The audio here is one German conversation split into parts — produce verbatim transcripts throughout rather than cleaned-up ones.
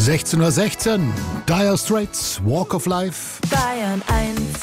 sechzehn Uhr sechzehn, Dire Straits, Walk of Life. Bayern eins.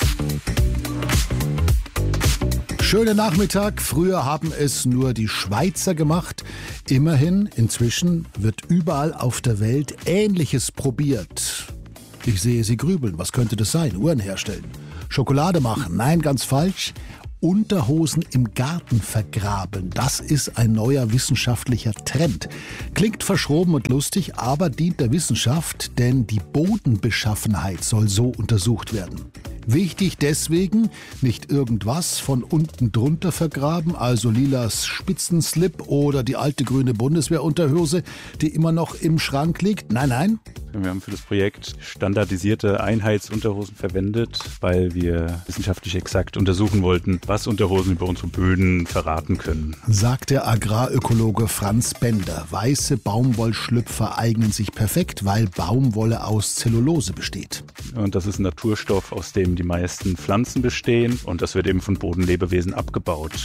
Schöner Nachmittag. Früher haben es nur die Schweizer gemacht. Immerhin, inzwischen wird überall auf der Welt Ähnliches probiert. Ich sehe Sie grübeln. Was könnte das sein? Uhren herstellen. Schokolade machen. Nein, ganz falsch. Unterhosen im Garten vergraben. Das ist ein neuer wissenschaftlicher Trend. Klingt verschroben und lustig, aber dient der Wissenschaft, denn die Bodenbeschaffenheit soll so untersucht werden. Wichtig deswegen, nicht irgendwas von unten drunter vergraben, also lilas Spitzenslip oder die alte grüne Bundeswehrunterhose, die immer noch im Schrank liegt. Nein, nein. Wir haben für das Projekt standardisierte Einheitsunterhosen verwendet, weil wir wissenschaftlich exakt untersuchen wollten, was Unterhosen über unsere Böden verraten können. Sagt der Agrarökologe Franz Bender. Weiße Baumwollschlüpfer eignen sich perfekt, weil Baumwolle aus Zellulose besteht. Und das ist ein Naturstoff, aus dem die meisten Pflanzen bestehen. Und das wird eben von Bodenlebewesen abgebaut.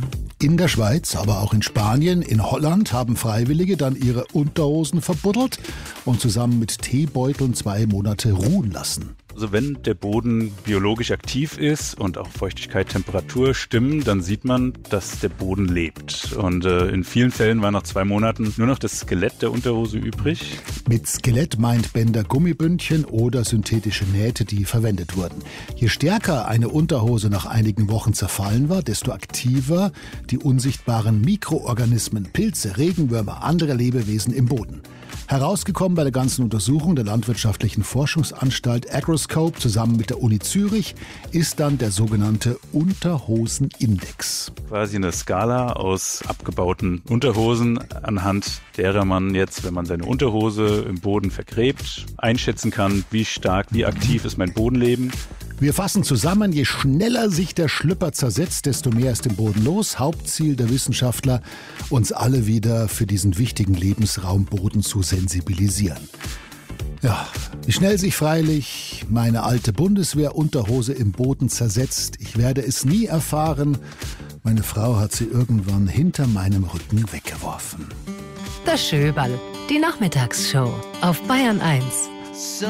In der Schweiz, aber auch in Spanien, in Holland haben Freiwillige dann ihre Unterhosen verbuddelt und zusammen mit Teebeuteln zwei Monate ruhen lassen. Also wenn der Boden biologisch aktiv ist und auch Feuchtigkeit, Temperatur stimmen, dann sieht man, dass der Boden lebt. Und äh, in vielen Fällen war nach zwei Monaten nur noch das Skelett der Unterhose übrig. Mit Skelett meint Bender Gummibündchen oder synthetische Nähte, die verwendet wurden. Je stärker eine Unterhose nach einigen Wochen zerfallen war, desto aktiver die unsichtbaren Mikroorganismen, Pilze, Regenwürmer, andere Lebewesen im Boden. Herausgekommen bei der ganzen Untersuchung der Landwirtschaftlichen Forschungsanstalt Agroscope zusammen mit der Uni Zürich ist dann der sogenannte Unterhosenindex. Quasi eine Skala aus abgebauten Unterhosen, anhand derer man jetzt, wenn man seine Unterhose im Boden vergräbt, einschätzen kann, wie stark, wie aktiv ist mein Bodenleben. Wir fassen zusammen, je schneller sich der Schlüpper zersetzt, desto mehr ist im Boden los. Hauptziel der Wissenschaftler, uns alle wieder für diesen wichtigen Lebensraum Boden zu sensibilisieren. Ja, wie schnell sich freilich meine alte Bundeswehrunterhose im Boden zersetzt, ich werde es nie erfahren. Meine Frau hat sie irgendwann hinter meinem Rücken weggeworfen. Das Schöberl, die Nachmittagsshow auf Bayern eins.